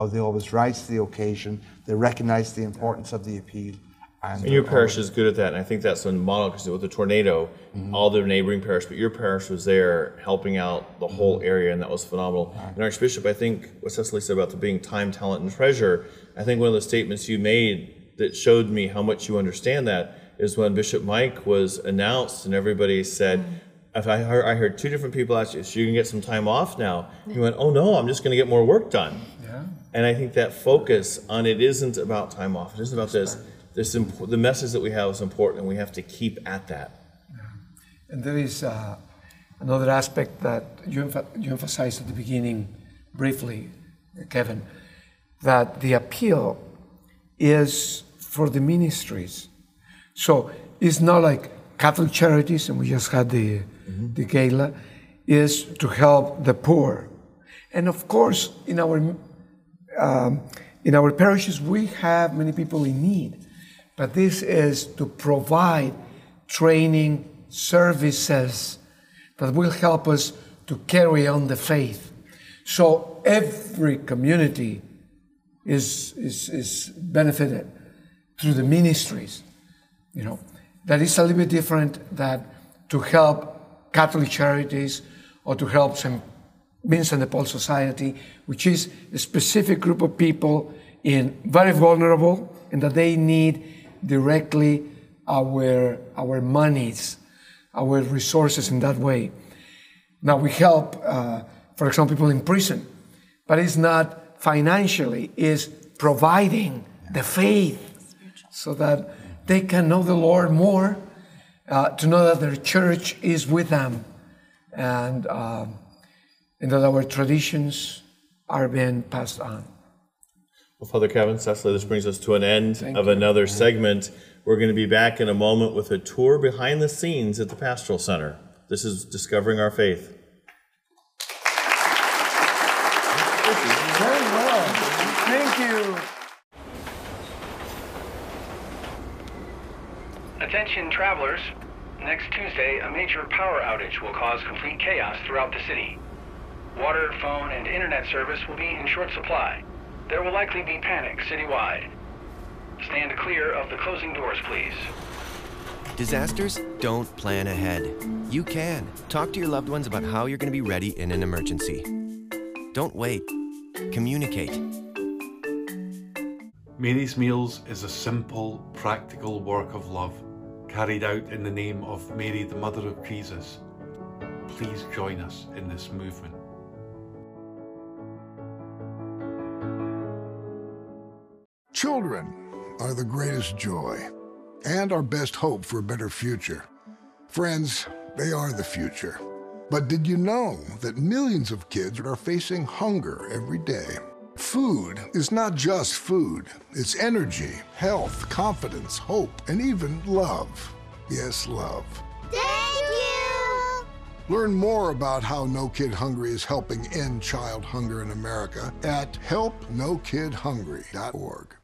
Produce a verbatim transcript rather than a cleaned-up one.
They always rise to the occasion. They recognize the importance of the appeal. And, and your parish is good at that, and I think that's a model, because with the tornado, mm-hmm. all the neighboring parish, but your parish was there helping out the whole mm-hmm. area, and that was phenomenal. Right. And Archbishop, I think what Cecily said about the being time, talent, and treasure, I think one of the statements you made that showed me how much you understand that is when Bishop Mike was announced, and everybody said, mm-hmm. if I heard, I heard two different people ask you, so you can get some time off now. He went, oh no, I'm just going to get more work done. Yeah. And I think that focus on it isn't about time off. It isn't about this. This imp- the message that we have is important, and we have to keep at that. Yeah. And there is uh, another aspect that you, emph- you emphasized at the beginning briefly, Kevin, that the appeal is for the ministries. So it's not like Catholic Charities, and we just had the, mm-hmm. the gala, is to help the poor. And of course, in our, um, in our parishes, we have many people in need. But this is to provide training services that will help us to carry on the faith. So every community is, is, is benefited through the ministries. You know, that is a little bit different than to help Catholic Charities or to help Saint Vincent de Paul Society, which is a specific group of people in very vulnerable and that they need directly our, our monies, our resources in that way. Now we help, uh, for example, people in prison, but it's not financially, it's providing the faith so that they can know the Lord more, uh, to know that their church is with them, and, uh, and that our traditions are being passed on. Well, Father Kevin, Cecily, this brings us to an end Thank of you. another segment. We're going to be back in a moment with a tour behind the scenes at the Pastoral Center. This is Discovering Our Faith. Very well. Thank you. Attention travelers. Next Tuesday, a major power outage will cause complete chaos throughout the city. Water, phone, and internet service will be in short supply. There will likely be panic citywide. Stand clear of the closing doors, please. Disasters don't plan ahead. You can. Talk to your loved ones about how you're going to be ready in an emergency. Don't wait. Communicate. Mary's Meals is a simple, practical work of love carried out in the name of Mary, the Mother of Jesus. Please join us in this movement. Children are the greatest joy and our best hope for a better future. Friends, they are the future. But did you know that millions of kids are facing hunger every day? Food is not just food. It's energy, health, confidence, hope, and even love. Yes, love. Thank you! Learn more about how No Kid Hungry is helping end child hunger in America at help no kid hungry dot org.